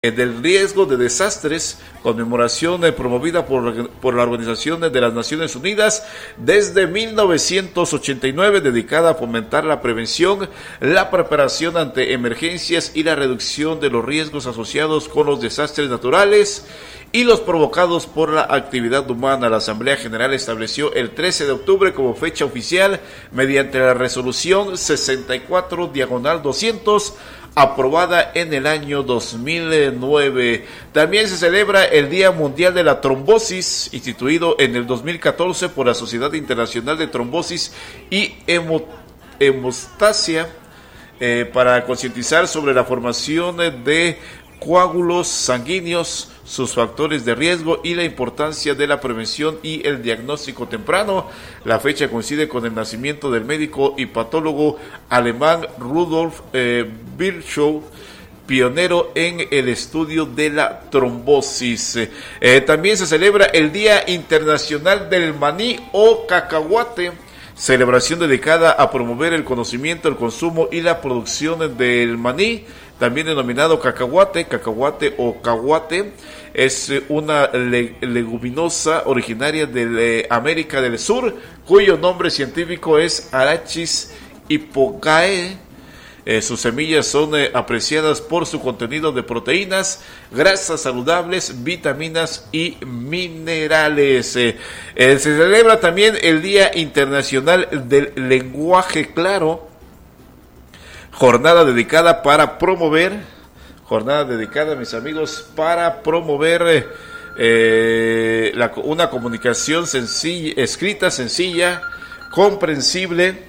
del riesgo de desastres, conmemoración promovida por la Organización de las Naciones Unidas desde 1989, dedicada a fomentar la prevención, la preparación ante emergencias y la reducción de los riesgos asociados con los desastres naturales y los provocados por la actividad humana. La Asamblea General estableció el 13 de octubre como fecha oficial mediante la resolución 64/200, aprobada en el año 2009. También se celebra el Día Mundial de la Trombosis, instituido en el 2014 por la Sociedad Internacional de Trombosis y Hemostasia, para concientizar sobre la formación de coágulos sanguíneos, sus factores de riesgo y la importancia de la prevención y el diagnóstico temprano. La fecha coincide con el nacimiento del médico y patólogo alemán Rudolf Virchow, pionero en el estudio de la trombosis. También se celebra el Día Internacional del Maní o Cacahuate, celebración dedicada a promover el conocimiento, el consumo y la producción del maní, también denominado cacahuate o cahuate. Es una leguminosa originaria de América del Sur, cuyo nombre científico es Arachis hipogae. Sus semillas son apreciadas por su contenido de proteínas, grasas saludables, vitaminas y minerales. Se celebra también el Día Internacional del Lenguaje Claro, jornada dedicada, mis amigos, para promover una comunicación sencilla, escrita sencilla, comprensible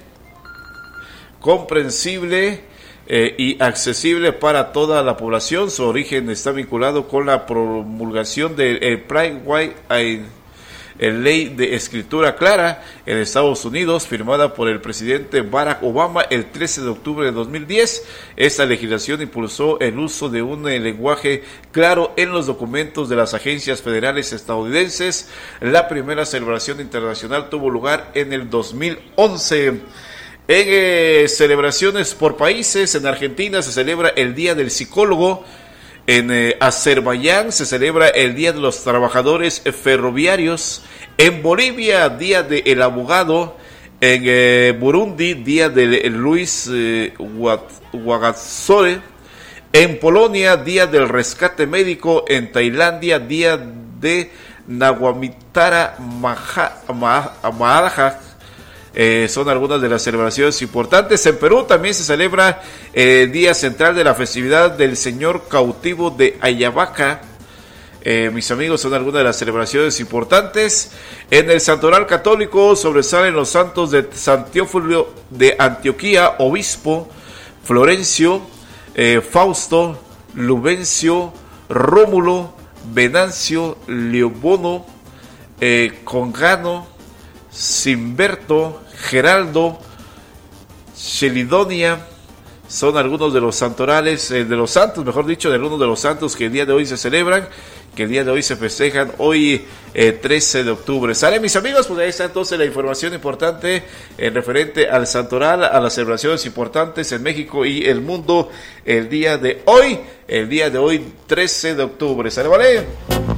y accesible para toda la población. Su origen está vinculado con la promulgación del Pride White Ley de Escritura Clara en Estados Unidos, firmada por el presidente Barack Obama el 13 de octubre de 2010. Esta legislación impulsó el uso de un lenguaje claro en los documentos de las agencias federales estadounidenses. La primera celebración internacional tuvo lugar en el 2011. En celebraciones por países, en Argentina se celebra el Día del Psicólogo. En Azerbaiyán se celebra el Día de los Trabajadores Ferroviarios. En Bolivia, Día del Abogado. En Burundi, Día de Luis Guagazzore. En Polonia, Día del Rescate Médico. En Tailandia, Día de Naguamitara Maharaja. Son algunas de las celebraciones importantes. En Perú también se celebra el Día Central de la Festividad del Señor Cautivo de Ayabaca. Mis amigos, son algunas de las celebraciones importantes. En el Santoral Católico sobresalen los santos de San Teófilo de Antioquía, obispo, Florencio, Fausto, Lubencio, Rómulo, Venancio, Leobono, Congano, Simberto, Geraldo, Chelidonia. Son algunos de los santorales, de algunos de los santos que el día de hoy se celebran, que el día de hoy se festejan, hoy 13 de octubre. ¿Sale, mis amigos? Pues ahí está entonces la información importante referente al santoral, a las celebraciones importantes en México y el mundo el día de hoy, 13 de octubre. ¿Sale, vale?